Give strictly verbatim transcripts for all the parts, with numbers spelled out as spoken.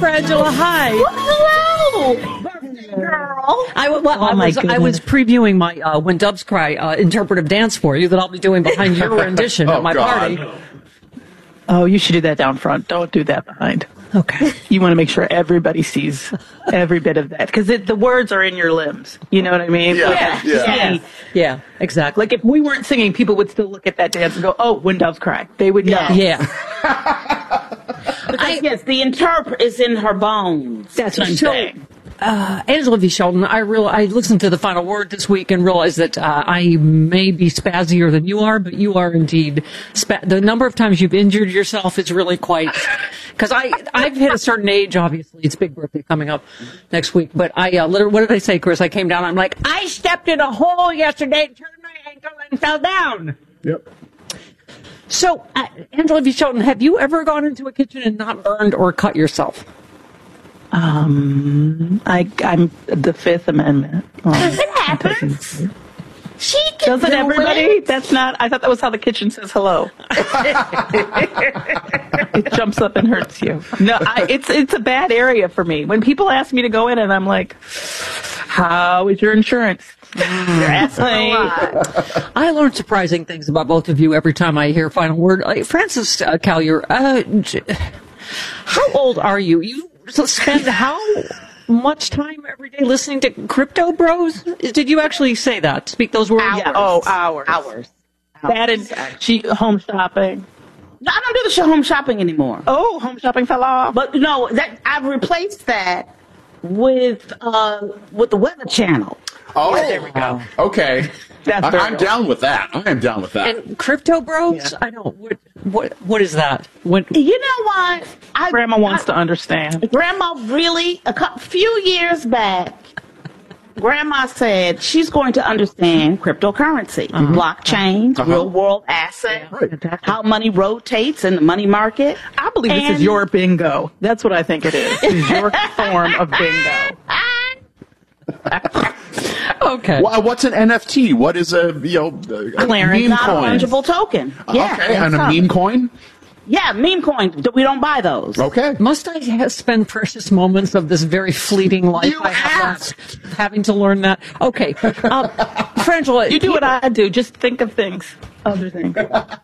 Frangela. Hi. Well, hello, birthday girl. I, well, Oh, I, my was, I goodness. was previewing my uh, When Doves Cry uh, interpretive dance for you that I'll be doing behind your rendition Oh, at my God. party. Oh, you should do that down front. Don't do that behind. Okay. You want to make sure everybody sees every bit of that because the words are in your lims. You know what I mean? Yeah, Like, yeah. Yeah, yeah, exactly. like if we weren't singing, people would still look at that dance and go, "Oh, when doves cry." They would know. Yeah. Yeah. Because, yes, the interpret is in her bones. That's what I'm So, saying. Uh, Angela V. Sheldon, I real I listened to the final word this week and realized that uh, I may be spazzier than you are, but you are indeed. Spa- the number of times you've injured yourself is really quite. Because I I've hit a certain age. Obviously, it's big birthday coming up next week. But I uh, literally, what did I say, Chris? I came down. I'm like, I stepped in a hole yesterday, turned my ankle, and fell down. Yep. So, uh, Angela V. Sheldon, have you ever gone into a kitchen and not burned or cut yourself? Um, I, I'm the Fifth Amendment. Um, It happens. She can Doesn't do everybody? it. That's not. I thought that was how the kitchen says hello. It jumps up and hurts you. No, I, it's it's a bad area for me. When people ask me to go in, and I'm like, "How is your insurance?" You're asking a lot. I learn surprising things about both of you every time I hear final word. Like, Francis uh, Callier, uh, j- how old are you? You spend how much time every day listening to Crypto Bros? Did you actually say that? Speak those words? Hours. Yeah. Oh, hours. Hours. That and she home shopping. No, I don't do the show home shopping anymore. Oh, home shopping fell off. But no, that I've replaced that with uh with the Weather Channel. Oh, there we go. Okay. That's I, very I'm old. down with that. I am down with that. And Crypto Bros? Yeah. I don't. What, what? What is that? What? You know what? I, Grandma wants I, to understand. Grandma really a couple, few years back. Grandma said she's going to understand cryptocurrency, blockchain, Uh-huh. real world asset, Right. how money rotates in the money market. I believe this And- is your bingo. That's what I think it is. This is your form of bingo. Okay. Wha- What's an N F T? What is a you know a Clearance. meme Not a coin? fungible token. Yeah, Okay, and a that's meme up. coin. Yeah, meme coin. We don't buy those. Okay. Must I ha- spend precious moments of this very fleeting life You I have asked. left having to learn that? Okay. Um, Frangela, You do what I do. Just think of things. Other things.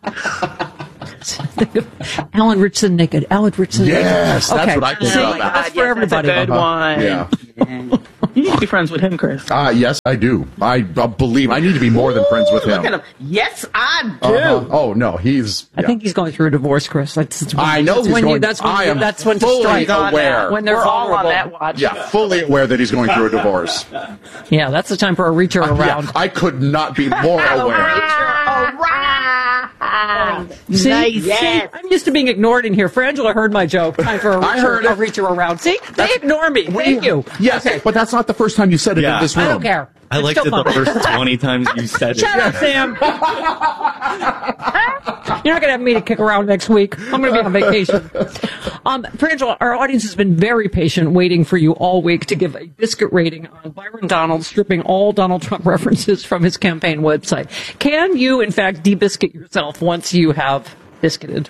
think of Alan Richardson naked. Alan Richardson Yes, naked. that's what I think See, about. that's for yes, everybody. That's a good Uh-huh. one. Yeah. You need to be friends with him, Chris. Ah, yes, I do. I uh, believe I need to be more than friends with Ooh, him. Look at him. Yes, I do. Uh-huh. Oh no, he's. I yeah. think he's going through a divorce, Chris. That's, that's when, I know That's he's when going- you. That's when. I you, am that's when to fully strike. aware. When they're We're all on vulnerable. that watch. Yeah, fully aware that he's going through a divorce. Yeah, that's the time for a reacher around. Yeah, I could not be more aware. See, Nice. See? Yes. I'm used to being ignored in here. Frangela heard my joke. Time for a reacher, I heard a it. reacher around. See, they ignore me. Thank you. Yes, but that's not the first time you said it Yeah. in this room. I don't care. I It's liked still it the fun. first twenty times you said it. Shut up, Sam. You're not going to have me to kick around next week. I'm going to be on vacation. Um, Frangela, our audience has been very patient waiting for you all week to give a biscuit rating on Byron Donald stripping all Donald Trump references from his campaign website. Can you, in fact, debiscuit yourself once you have biscuited?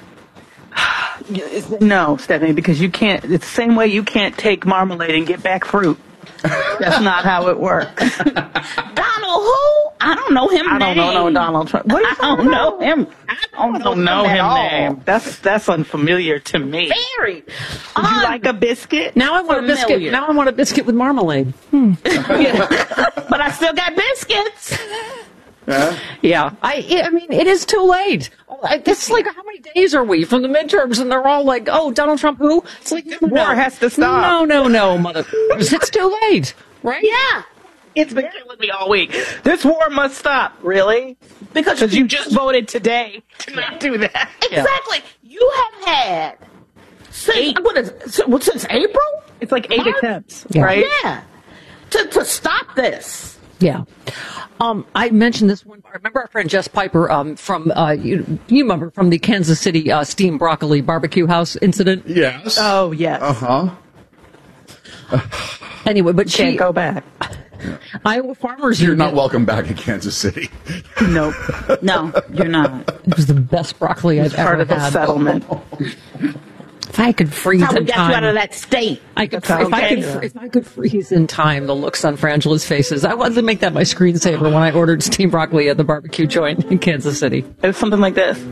No, Stephanie, because you can't. It's the same way you can't take marmalade and get back fruit. That's not how it works. Donald who? I don't know him. I don't know no name. Donald Trump. What are you I don't talking know about? him. I don't I know, don't know him, at him all. name. That's that's unfamiliar to me. Very. Would you like a biscuit? Now I want a biscuit. Familiar. Now I want a biscuit with marmalade. Hmm. But I still got biscuits. Yeah, I. I mean, it is too late. It's like, how many days are we from the midterms, and they're all like, "Oh, Donald Trump, who?" It's like, no, no, War no. has to stop. No, no, no, mother. It's too late, right? Yeah. It's been killing me all week. This war must stop. Really? Because Because you just voted today to not do that. Exactly. You have had since what is it, what, since April? It's like eight March? attempts, Yeah. right? Yeah. To to stop this. Yeah. Um, I mentioned this one. I remember our friend Jess Piper um, from, uh, you, you remember from the Kansas City uh, steamed broccoli barbecue house incident? Yes. Oh yes. Uh huh. Anyway, but Can't she, go back. Iowa Farmers You're Union. not welcome back in Kansas City. Nope. No, you're not. It was the best broccoli I've Part ever of the had. settlement. If I could freeze How we in got time, you out of that state. I could, That's if, I okay. could, if I could freeze in time the looks on Frangela's faces. I wanted to make that my screensaver when I ordered steamed broccoli at the barbecue joint in Kansas City. It was something like this.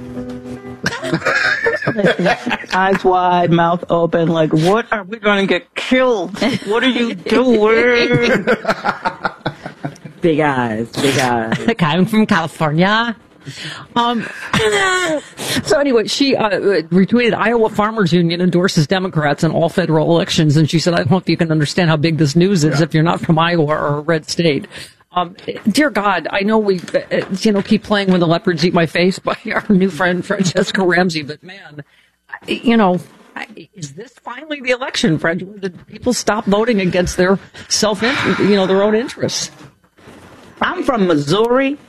Eyes wide, mouth open, like, what are we going to get killed? What are you doing? Big eyes, big eyes. Like, I'm from California. Um, so anyway, she uh, retweeted Iowa Farmers Union endorses Democrats in all federal elections, and she said, I don't know if you can understand how big this news is if you're not from Iowa or a red state. Um, dear God, I know we, uh, you know, keep playing When the Leopards Eat My Face by our new friend Francesca Ramsey, but man, you know, is this finally the election, Fred? Did people stop voting against their self, you know, their own interests? I'm from Missouri.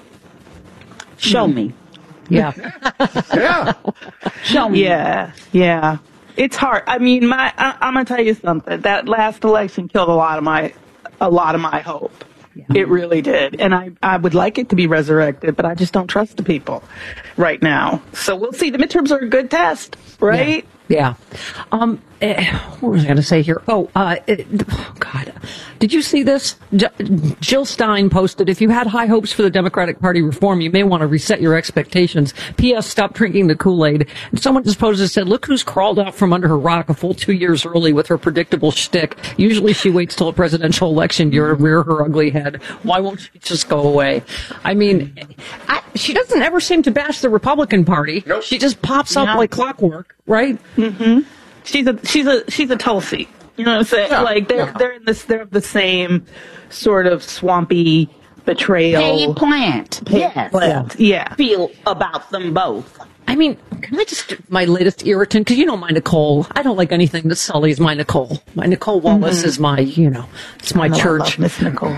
Show me. Yeah. Yeah. Show me. Yeah, yeah. It's hard. I mean, my I, I'm gonna tell you something. That last election killed a lot of my a lot of my hope. Yeah. It really did, and I I would like it to be resurrected, but I just don't trust the people right now. So we'll see. The midterms are a good test, right? Yeah. yeah. Um. eh, what was I going to say here? Oh, uh, it, oh, God. Did you see this? J- Jill Stein posted, if you had high hopes for the Democratic Party reform, you may want to reset your expectations. P S. Stop drinking the Kool-Aid. And someone just posted and said, look who's crawled out from under her rock a full two years early with her predictable shtick. Usually she waits till a presidential election year to rear her ugly head. Why won't she just go away? I mean, I, she doesn't ever seem to bash the Republican Party. Nope. She just pops up Yeah. like clockwork, right? She's a she's a she's a Tulsi. You know what I'm saying? Yeah, Like they're yeah. they're in this they're of the same sort of swampy betrayal. Paid plant. Yes. plant. Yeah. Feel about them both. I mean, can I just, my latest irritant, because you know my Nicole, I don't like anything that sullies my Nicole. My Nicole Wallace is my, you know, it's my I church. love Miss Nicole.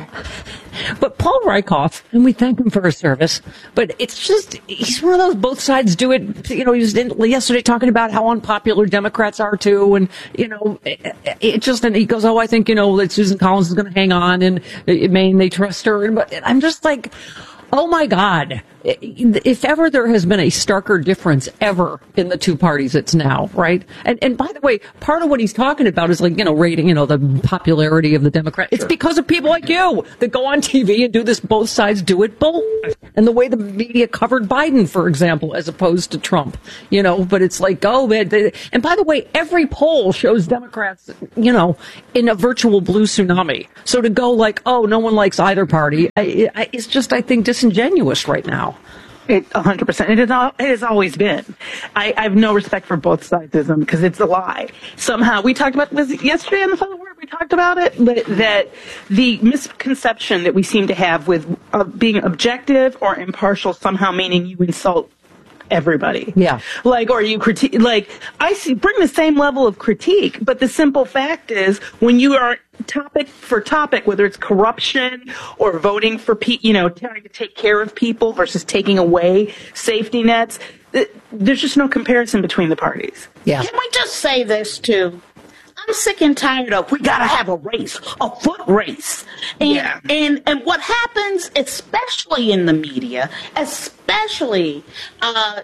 But Paul Rykoff, and we thank him for his service, but it's just, he's one of those both sides do it. You know, he was in, yesterday talking about how unpopular Democrats are too, and, you know, it, it just, and he goes, oh, I think, you know, that Susan Collins is going to hang on, and it, Maine, they trust her, and but I'm just like, oh my God. If ever there has been a starker difference ever in the two parties, it's now, right? And and by the way, part of what he's talking about is like, you know, rating, you know, the popularity of the Democrat. It's because of people like you that go on T V and do this, both sides do it both. And the way the media covered Biden, for example, as opposed to Trump, you know, but it's like, oh, man. They, and by the way, every poll shows Democrats, you know, in a virtual blue tsunami. So to go like, oh, no one likes either party, I, I, it's just, I think, disingenuous right now. It one hundred percent. It, is al- it has always been. I, I have no respect for both sidesism because it's a lie. Somehow, we talked about, was it yesterday on the Final Word, we talked about it, that, that the misconception that we seem to have with uh, being objective or impartial somehow meaning you insult everybody. Yeah. Like, or you critique, like, I see, bring the same level of critique, but the simple fact is when you are topic for topic, whether it's corruption or voting for, pe- you know, trying to take care of people versus taking away safety nets, th- there's just no comparison between the parties. Yeah. Can we just say this too? I'm sick and tired of we gotta have a race, a foot race. And, Yeah. and and what happens, especially in the media, especially uh,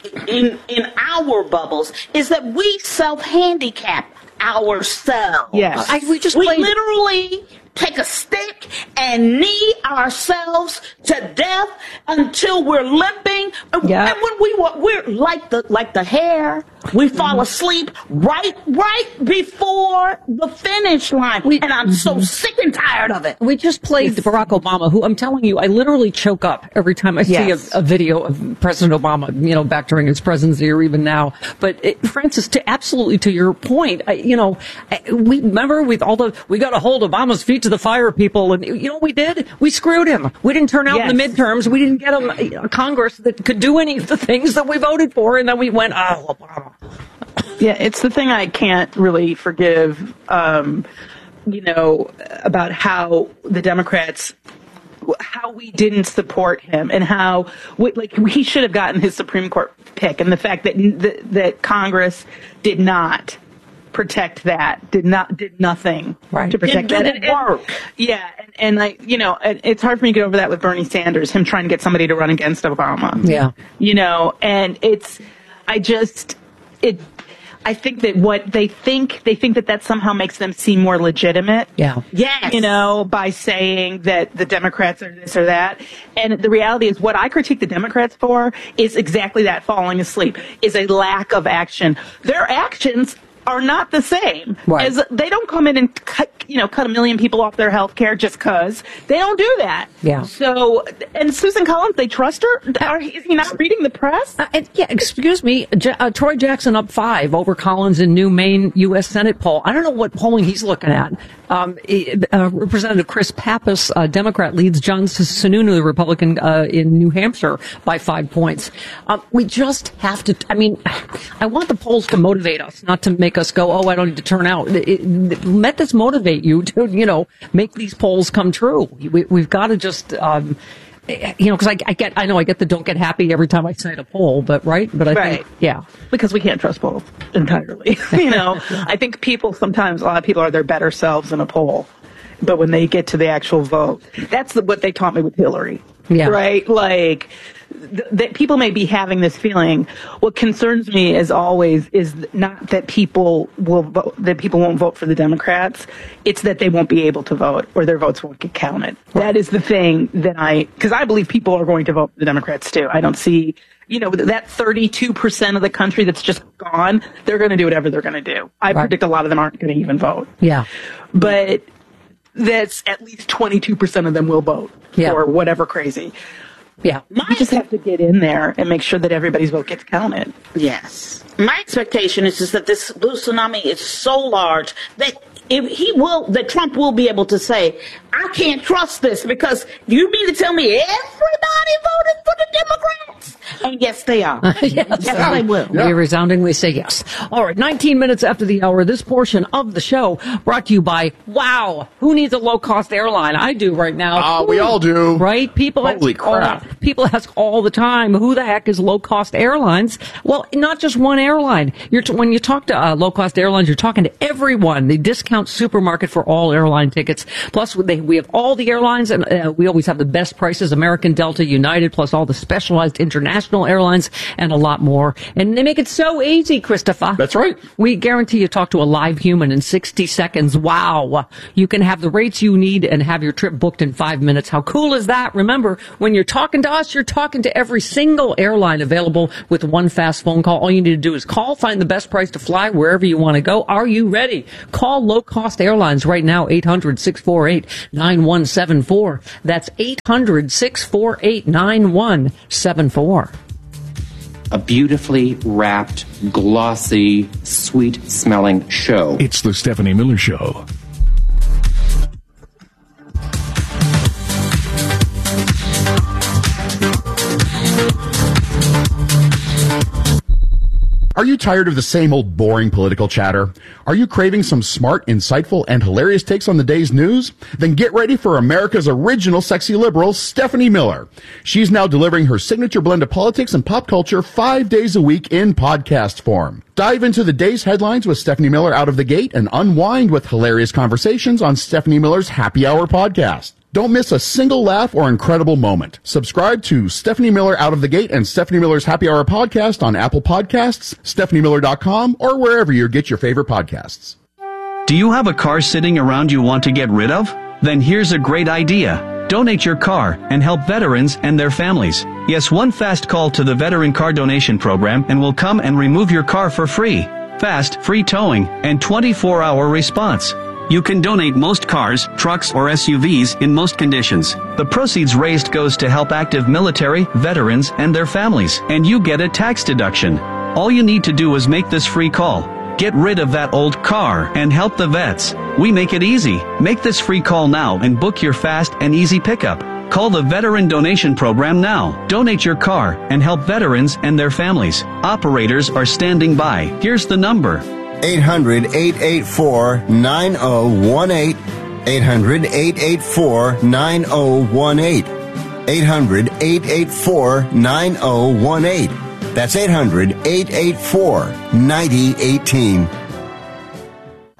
in in our bubbles, is that we self-handicap ourselves. Yes. I, we just we played. literally take a stick and knee ourselves to death until we're limping. And, Yeah. and when we were, we're like the like the hare, we fall asleep right right before the finish line. We- and I'm so sick and tired of it. We just played Barack Obama, who I'm telling you, I literally choke up every time I Yes. see a, a video of President Obama, you know, back during his presidency or even now. But it, Francis, to absolutely to your point, I, you know, I- we remember with all the, we got to hold Obama's feet to the fire, people. And you know what we did? We screwed him. We didn't turn out in the Yes. midterms. We didn't get him a, a Congress that could do any of the things that we voted for. And then we went, oh, Obama. Yeah, it's the thing I can't really forgive, um, you know, about how the Democrats, how we didn't support him and how, we, like, he should have gotten his Supreme Court pick, and the fact that that, that Congress did not protect that, did not, did nothing Right. to protect Didn't that. do the And- and- work. Yeah, and, and like, you know, and it's hard for me to get over that with Bernie Sanders, him trying to get somebody to run against Obama. Yeah. You know, and it's, I just, it, I think that what they think, they think that that somehow makes them seem more legitimate. Yeah. Yes. You know, by saying that the Democrats are this or that. And the reality is what I critique the Democrats for is exactly that, falling asleep, is a lack of action. Their actions are not the same. Right. As they don't come in and cut, you know, cut a million people off their health care just because. They don't do that. Yeah. So, and Susan Collins, they trust her? Are, is he not reading the press? Uh, and, yeah, excuse me. J- uh, Troy Jackson up five over Collins in new Maine U S Senate poll. I don't know what polling he's looking at. Um, uh, Representative Chris Pappas, uh, Democrat, leads John Sununu, the Republican, uh, in New Hampshire by five points. Um, we just have to, I mean, I want the polls to motivate us, not to make us go, oh, I don't need to turn out. It, it, let this motivate you to, you know, make these polls come true. We, we've got to just, um, you know, because I, I get, I know I get the don't get happy every time I cite a poll, but right, but I right. think, yeah, because we can't trust polls entirely. You know, I think people sometimes, a lot of people are their better selves in a poll, but when they get to the actual vote, that's the, what they taught me with Hillary. Yeah. Right, like. That people may be having this feeling. What concerns me, as always, is not that people will vote, that people won't vote for the Democrats. It's that they won't be able to vote, or their votes won't get counted. That is the thing that I, because I believe people are going to vote for the Democrats too. I don't see, you know, that thirty-two percent of the country that's just gone. They're going to do whatever they're going to do. I right. predict a lot of them aren't going to even vote. Yeah, but that's at least twenty-two percent of them will vote yeah. for whatever crazy. Yeah. You just have to get in there and make sure that everybody's vote gets counted. Yes. My expectation is, is that this blue tsunami is so large that if he will, that Trump will be able to say, I can't trust this because you mean to tell me everybody voted for the Democrats? And yes, they are. yes, yes they will. We resoundingly say yes. All right, nineteen minutes after the hour, this portion of the show brought to you by Wow. Who needs a low-cost airline? I do right now. Ah, uh, we all do. Right? People Holy ask, crap. All, people ask all the time, who the heck is low-cost airlines? Well, not just one airline. You're t- when you talk to uh, low-cost airlines, you're talking to everyone. The discount supermarket for all airline tickets. Plus, they, we have all the airlines, and uh, we always have the best prices, American, Delta, United, plus all the specialized international airlines, and a lot more. And they make it so easy, Christopher. That's right. We guarantee you talk to a live human in sixty seconds. Wow. You can have the rates you need and have your trip booked in five minutes. How cool is that? Remember, when you're talking to us, you're talking to every single airline available with one fast phone call. All you need to do is call, find the best price to fly wherever you want to go. Are you ready? Call Low Cost Airlines right now, eight hundred, six four eight, nine one seven four. That's eight hundred, six four eight, nine one seven four. A beautifully wrapped, glossy, sweet-smelling show. It's the Stephanie Miller Show. Are you tired of the same old boring political chatter? Are you craving some smart, insightful, and hilarious takes on the day's news? Then get ready for America's original sexy liberal, Stephanie Miller. She's now delivering her signature blend of politics and pop culture five days a week in podcast form. Dive into the day's headlines with Stephanie Miller out of the gate and unwind with hilarious conversations on Stephanie Miller's Happy Hour podcast. Don't miss a single laugh or incredible moment. Subscribe to Stephanie Miller Out of the Gate and Stephanie Miller's Happy Hour podcast on Apple Podcasts, stephanie miller dot com, or wherever you get your favorite podcasts. Do you have a car sitting around you want to get rid of? Then here's a great idea. Donate your car and help veterans and their families. Yes, one fast call to the Veteran Car Donation Program and we'll come and remove your car for free. Fast, free towing, and twenty-four hour response. You can donate most cars, trucks, or S U Vs in most conditions. The proceeds raised goes to help active military, veterans, and their families, and you get a tax deduction. All you need to do is make this free call. Get rid of that old car and help the vets. We make it easy. Make this free call now and book your fast and easy pickup. Call the Veteran Donation Program now. Donate your car and help veterans and their families. Operators are standing by. Here's the number. eight hundred, eight eight four, nine oh one eight. eight hundred, eight eight four, nine oh one eight. eight hundred, eight eight four, nine oh one eight. That's eight hundred, eight eight four, nine oh one eight.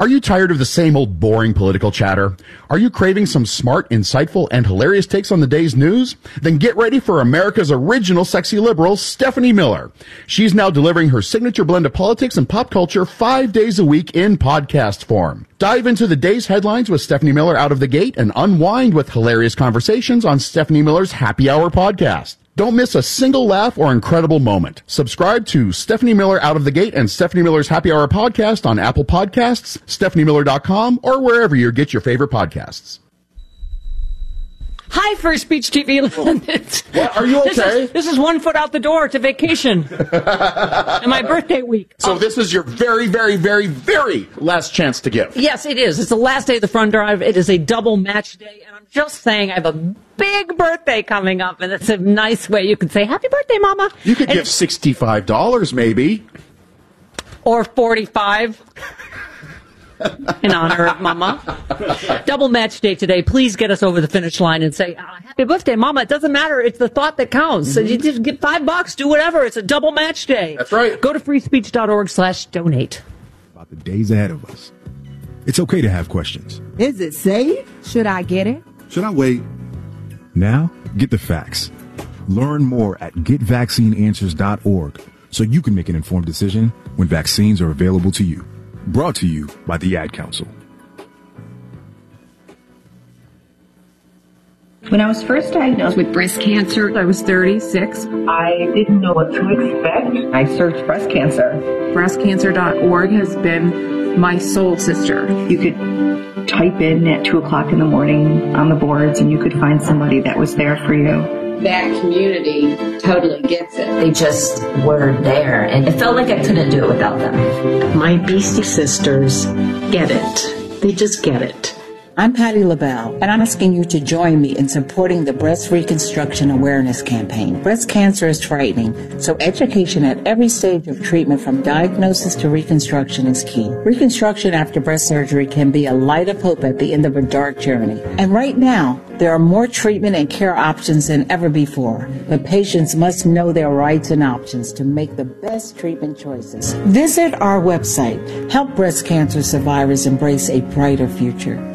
Are you tired of the same old boring political chatter? Are you craving some smart, insightful, and hilarious takes on the day's news? Then get ready for America's original sexy liberal, Stephanie Miller. She's now delivering her signature blend of politics and pop culture five days a week in podcast form. Dive into the day's headlines with Stephanie Miller out of the gate and unwind with hilarious conversations on Stephanie Miller's Happy Hour podcast. Don't miss a single laugh or incredible moment. Subscribe to Stephanie Miller Out of the Gate and Stephanie Miller's Happy Hour podcast on Apple Podcasts, stephanie miller dot com, or wherever you get your favorite podcasts. Hi, Free Speech T V. What? Are you okay? This is, this is one foot out the door to vacation. And my birthday week. So this is your very, very, very, very last chance to give. Yes, it is. It's the last day of the Front Drive. It is a double match day. And I'm just saying I have a big birthday coming up. And it's a nice way you could say, happy birthday, Mama. You could and give sixty-five dollars maybe. Or forty-five in honor of Mama. Double match day today. Please get us over the finish line and say, oh, happy birthday, Mama. It doesn't matter. It's the thought that counts. Mm-hmm. So you just get five bucks, do whatever. It's a double match day. That's right. Go to free speech dot org slash donate. About the days ahead of us. It's okay to have questions. Is it safe? Should I get it? Should I wait? Now, get the facts. Learn more at get vaccine answers dot org so you can make an informed decision when vaccines are available to you. Brought to you by the Ad Council. When I was first diagnosed with breast cancer, I was thirty-six. I didn't know what to expect. I searched breast cancer. breast cancer dot org has been my soul sister. You could type in at two o'clock in the morning on the boards and you could find somebody that was there for you. That community totally gets it. They just were there, and it felt like I couldn't do it without them. My Beastie sisters get it. They just get it. I'm Patty LaBelle, and I'm asking you to join me in supporting the Breast Reconstruction Awareness Campaign. Breast cancer is frightening, so education at every stage of treatment from diagnosis to reconstruction is key. Reconstruction after breast surgery can be a light of hope at the end of a dark journey. And right now, there are more treatment and care options than ever before, but patients must know their rights and options to make the best treatment choices. Visit our website. Help breast cancer survivors embrace a brighter future.